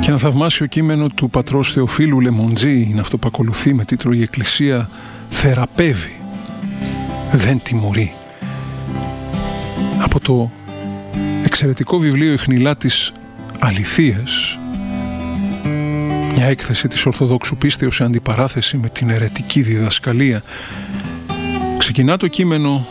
Και ένα θαυμάσιο κείμενο του πατρός Θεοφίλου Λεμοντζή είναι αυτό που ακολουθεί, με τίτλο «Η Εκκλησία θεραπεύει, δεν τιμωρεί». Από το εξαιρετικό βιβλίο «Η χνηλά της αληθείας», μια έκθεση της Ορθοδόξου πίστεως σε αντιπαράθεση με την αιρετική διδασκαλία, ξεκινά το κείμενο: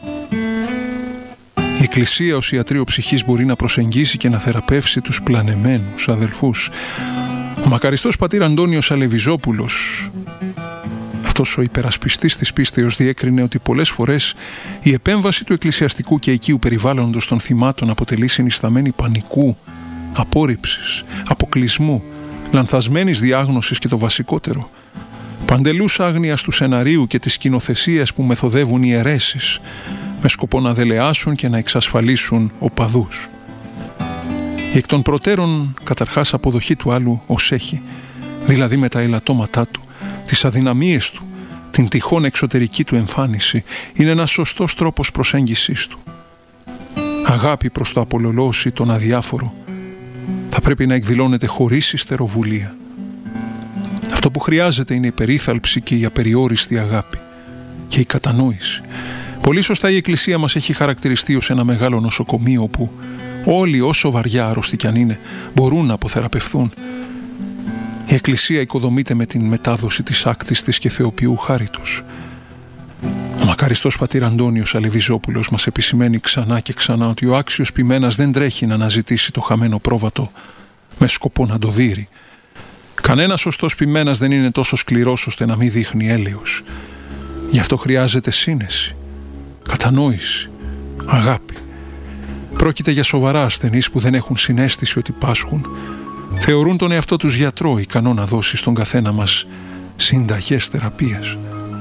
«Η Εκκλησία ως ιατρείο ψυχής μπορεί να προσεγγίσει και να θεραπεύσει τους πλανεμένους αδελφούς». Ο μακαριστός πατήρ Αντώνιος Αλεβιζόπουλος, αυτός ο υπερασπιστής της πίστεως, διέκρινε ότι πολλές φορές η επέμβαση του εκκλησιαστικού και οικείου περιβάλλοντος των θυμάτων αποτελεί συνισταμένη πανικού, απόρριψης, αποκλεισμού, λανθασμένης διάγνωσης και το βασικότερο, παντελούς άγνοιας του σεναρίου και της σκηνοθεσίας που μεθοδεύουν οι αιρέσεις με σκοπό να δελεάσουν και να εξασφαλίσουν οπαδούς. Η εκ των προτέρων καταρχάς αποδοχή του άλλου ως έχει, δηλαδή με τα ελαττώματά του, τις αδυναμίες του, την τυχόν εξωτερική του εμφάνιση, είναι ένας σωστός τρόπος προσέγγισης του. Αγάπη προς το απολολώσει τον αδιάφορο θα πρέπει να εκδηλώνεται χωρίς ιστεροβουλία. Αυτό που χρειάζεται είναι η περίθαλψη και η απεριόριστη αγάπη και η κατανόηση. Πολύ σωστά η Εκκλησία μας έχει χαρακτηριστεί ως ένα μεγάλο νοσοκομείο όπου όλοι, όσο βαριά άρρωστοι κι αν είναι, μπορούν να αποθεραπευθούν. Η Εκκλησία οικοδομείται με την μετάδοση της άκτης της και θεοποιού χάριτος. Ο μακαριστός πατήρ Αντώνιος Αλεβιζόπουλος μας επισημαίνει ξανά και ξανά ότι ο άξιος ποιμένας δεν τρέχει να αναζητήσει το χαμένο πρόβατο με σκοπό να το δείρει. Κανένας σωστός ποιμένας δεν είναι τόσο σκληρός ώστε να μην δείχνει έλεος. Γι' αυτό χρειάζεται σύνεση, κατανόηση, αγάπη. Πρόκειται για σοβαρά ασθενείς που δεν έχουν συναίσθηση ότι πάσχουν. Θεωρούν τον εαυτό τους γιατρό, ικανό να δώσει στον καθένα μας συνταγές θεραπείας.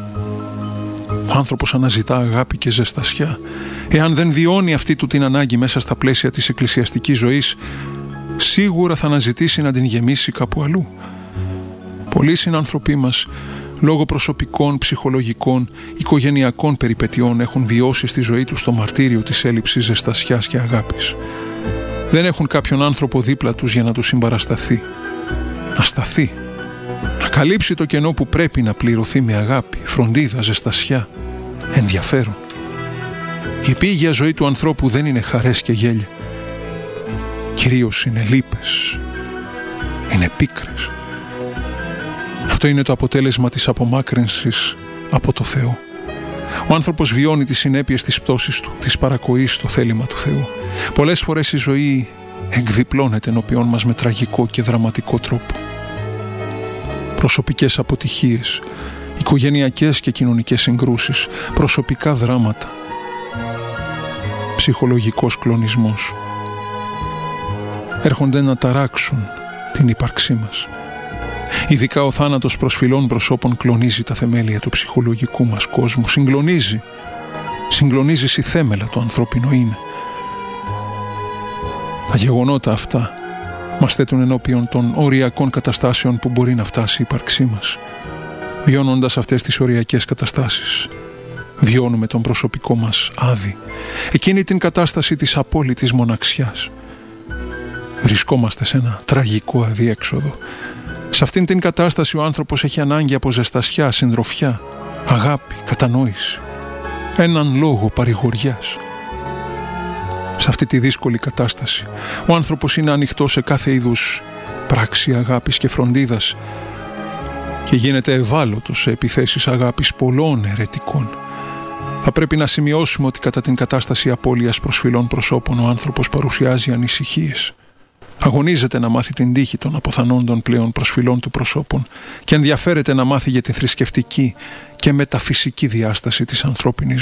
Ο άνθρωπος αναζητά αγάπη και ζεστασιά. Εάν δεν βιώνει αυτή του την ανάγκη μέσα στα πλαίσια της εκκλησιαστικής ζωής, σίγουρα θα αναζητήσει να την γεμίσει κάπου αλλού. Πολλοί συνάνθρωποι μας, λόγω προσωπικών, ψυχολογικών, οικογενειακών περιπετειών, έχουν βιώσει στη ζωή τους το μαρτύριο της έλλειψης ζεστασιάς και αγάπης. Δεν έχουν κάποιον άνθρωπο δίπλα τους για να τους συμπαρασταθεί, να σταθεί, να καλύψει το κενό που πρέπει να πληρωθεί με αγάπη, φροντίδα, ζεστασιά, ενδιαφέρον. Η επίγεια ζωή του ανθρώπου δεν είναι χαρές και γέλια. Κυρίως είναι λύπες, είναι πίκρες. Αυτό είναι το αποτέλεσμα της απομάκρυνσης από το Θεό. Ο άνθρωπος βιώνει τις συνέπειες της πτώσης του, της παρακοής στο θέλημα του Θεού. Πολλές φορές η ζωή εκδιπλώνεται ενώπιόν μας με τραγικό και δραματικό τρόπο. Προσωπικές αποτυχίες, οικογενειακές και κοινωνικές συγκρούσεις, προσωπικά δράματα, ψυχολογικός κλονισμός έρχονται να ταράξουν την ύπαρξή μας. Ειδικά ο θάνατος προσφυλών προσώπων κλονίζει τα θεμέλια του ψυχολογικού μας κόσμου, συγκλονίζει συθέμελα το ανθρώπινο είναι. Τα γεγονότα αυτά μας θέτουν ενώπιον των οριακών καταστάσεων που μπορεί να φτάσει η ύπαρξή μας. Βιώνοντας αυτές τις οριακές καταστάσεις, βιώνουμε τον προσωπικό μας άδη, εκείνη την κατάσταση της απόλυτης μοναξιάς. Βρισκόμαστε σε ένα τραγικό αδιέξοδο. Σε αυτήν την κατάσταση ο άνθρωπος έχει ανάγκη από ζεστασιά, συντροφιά, αγάπη, κατανόηση, έναν λόγο παρηγοριάς. Σε αυτή τη δύσκολη κατάσταση ο άνθρωπος είναι ανοιχτός σε κάθε είδους πράξη αγάπης και φροντίδας και γίνεται ευάλωτος σε επιθέσεις αγάπης πολλών αιρετικών. Θα πρέπει να σημειώσουμε ότι κατά την κατάσταση απώλειας προσφυλών προσώπων ο άνθρωπος παρουσιάζει ανησυχίες. Αγωνίζεται να μάθει την τύχη των αποθανόντων πλέον προσφυλών του προσώπων και ενδιαφέρεται να μάθει για τη θρησκευτική και μεταφυσική διάσταση της ανθρώπινης